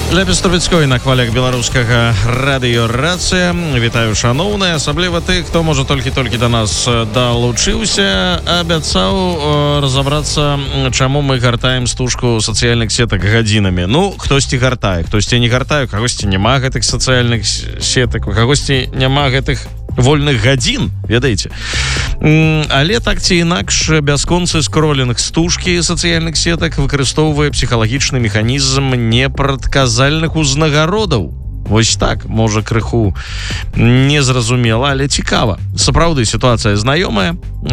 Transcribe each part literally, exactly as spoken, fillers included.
Ляпіс Трубецкой на хвалях беларускага радыёрацыя. Вітаю, шаноўныя, асабліва тых, хто можа толькі-толькі да нас далучыўся. Абяцаў разабрацца, чаму мы гартаем стужку сацыяльных сетак гадзінамі. Ну, хтосьці гартае, хтосьці не гартае, у кагосьці няма гэтых сацыяльных сетак, у кагосьці няма гэтых вольных гадзін, ведаеце. Але так ці інакш, бясконцы скролінг стужкі сацыяльных сетак выкарыстоўвае псіхалагічны механізм непрадказальных узнагародаў. Вось так, можа, крыху незразумела, але цікава. Сапраўды, сітуацыя знаёмая.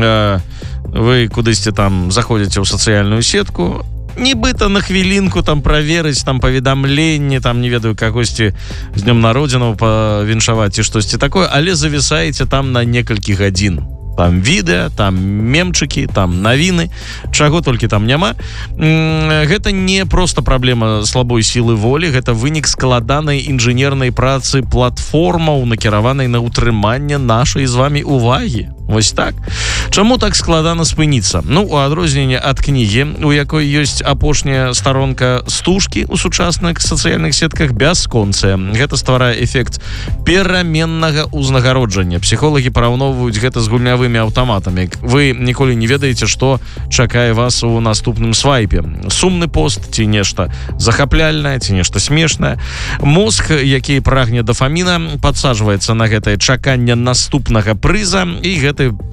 Вы кудысьці там заходзіце ў сацыяльную сетку, нібыта на хвілінку там праверыць там паведамленне, там не ведаю, кагосьці з днём народзінаў павіншаваць ці штосьці такое, але завісаеце там на некалькі гадзін. Там відэа, там мемчыкі, там навіны, чаго толькі там няма. Гэта не проста праблема слабой сілы волі, гэта вынік складанай інжынернай працы платформаў, накіраванай на ўтрыманне нашай з вамі увагі. Вось так. Чаму так складана спыніцца? Ну, у адрозненне ад кнігі, у якой ёсць апошняя старонка стужкі ў сучасных сацыяльных сетках, бясконцая. Гэта стварае эфект пераменнага ўзнагароджання. Псіхолагі параўноўваюць гэта з гульнявымі аўтаматамі. Вы ніколі не ведаеце, што чакае вас у наступным свайпе. Сумны пост ці нешта захапляльнае, ці нешта смешнае. Мозг, які прагне дафаміна, падсаджваецца на гэтае чаканне наступнага прыза, і гэта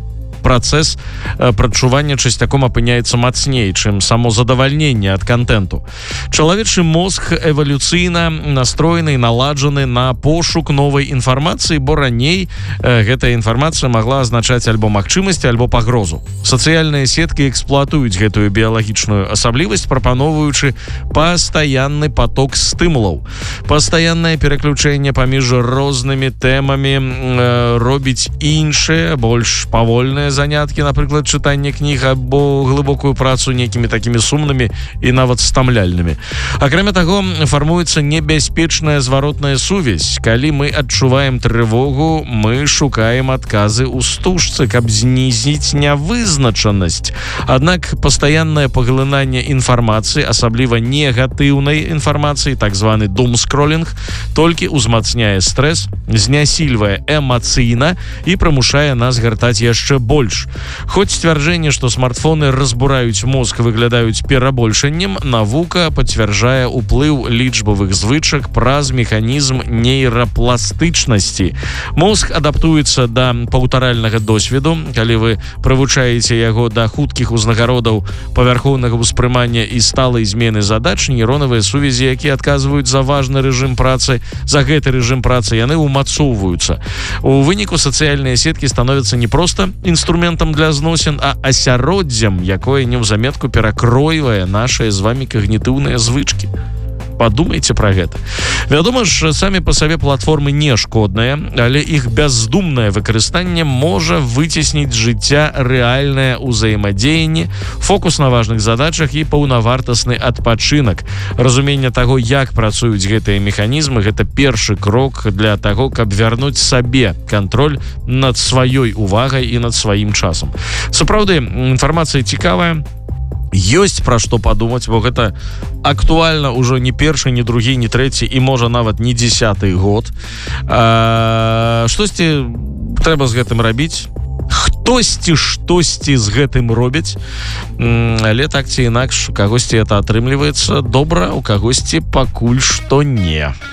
працэс прадчування часцяком апыняецца мацней, чым само задавальненне ад контенту. Чалавечы мозг эвалюцыйна настроены і наладжаны на пошук новай інфармацыі, бо раней гэтая інфармацыя магла азначаць альбо магчымасці, альбо пагрозу. Сацыяльныя сеткі эксплуатуюць гэтую біялагічную асаблівасць, прапаноўваючы пастаянны поток стымулаў. Пастаяннае пераключэнне паміж рознымі тэмамі э, робіць іншыя, больш павольныя заняткі, напрыклад, чытанне кніг або глыбокую працу некімі такімі сумнымі і нават стамляльнымі. Акрамя таго, фармуецца небяспечная зваротная сувязь. Калі мы адчуваем трывогу, мы шукаем адказы ў стужцы, каб знізіць нявызначанасць. Аднак пастаяннае паглынанне інфармацыі, асабліва негатыўнай інфармацыі, так званы думскролінг, толькі ўзмацняе стрэс, знясільвае эмацыйна і прымушае нас гартаць яшчэ больш. Хоць сцвярджэнне, што смартфоны разбураюць мозг, выглядаюць перабольшаннем, навука пацвярджае ўплыў лічбавых звычак праз механізм нейрапластычнасці. Мозг адаптуецца да паўтаральнага досведу. Калі вы прывучаеце яго да хуткіх узнагародаў, павярхоўнага ўспрымання і сталай змены задач, нейронавыя сувязі, якія адказваюць за важны рэжым працы, за гэты рэжым працы, яны ўмацоўваюцца. У выніку сацыяльныя сеткі становяцца не проста інструментам для зносін, а асяроддзям, якое неўзаметку перакройвае нашыя з вамі когнітыўныя звычкі. Падумайце пра гэта. Вядома ж, самі па сабе платформы не шкодныя, але іх бяздумнае выкарыстанне можа выцесніць з жыцця рэальнае ўзаемадзеянне, фокус на важных задачах і паўнавартасны адпачынак. Разуменне таго, як працуюць гэтыя механізмы, гэта першы крок для таго, каб вярнуць сабе кантроль над сваёй увагай і над сваім часам. Сапраўды, інфармацыя цікавая, ёсць пра што падумаць, бо гэта актуальна ўжо не першы, не другі, не трэці і можа нават не дзесяты год. А, штосьці трэба з гэтым рабіць. Хтосьці штосьці з гэтым робяць, але так ці інакш, у кагосьці это атрымліваецца добра, у кагосьці пакуль што не.